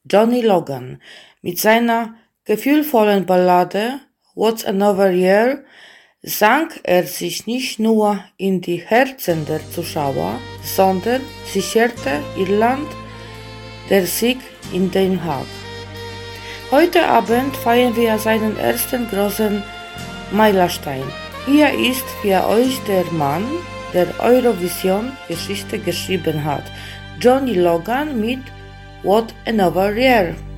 Johnny Logan. Mit seiner gefühlvollen Ballade What's Another Year sang er sich nicht nur in die Herzen der Zuschauer, sondern sicherte Irland der Sieg in Den Haag. Heute Abend feiern wir seinen ersten großen Meilenstein. Hier ist für euch der Mann, der Eurovision-Geschichte geschrieben hat, Johnny Logan mit What Another Year.